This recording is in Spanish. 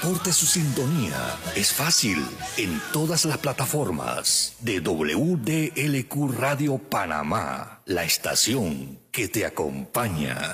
reporte su sintonía. Es fácil, en todas las plataformas de WDLQ Radio Panamá, la estación que te acompaña.